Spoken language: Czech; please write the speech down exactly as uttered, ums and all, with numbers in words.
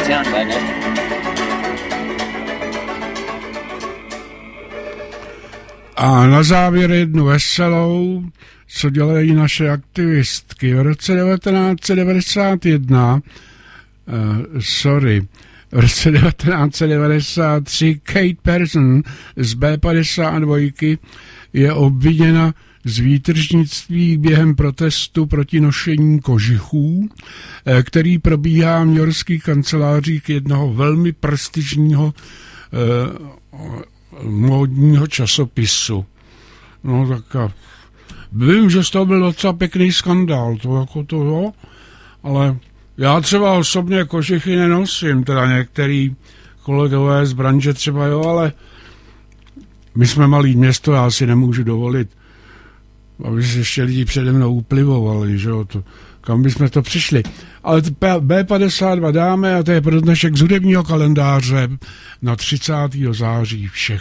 A na závěr jednu veselou, co dělají naše aktivistky. V roce devatenáct set devadesát jedna, uh, sorry, v roce devatenáct set devadesát tři Kate Person z bé padesát dva je obviněna z výtržnictví během protestu proti nošení kožichů, který probíhá v newyorských kancelářích jednoho velmi prestižního uh, módního časopisu. No tak a vím, že z toho byl docela pěkný skandál, to jako to jo, ale já třeba osobně kožichy nenosím, teda některý kolegové z branže třeba jo, ale my jsme malý město, já si nemůžu dovolit, aby se ještě lidi přede mnou uplivovali, že jo, to, kam bychom to přišli. Ale bé padesát dva dáme a to je pro dnešek z hudebního kalendáře na třicátého září všechno.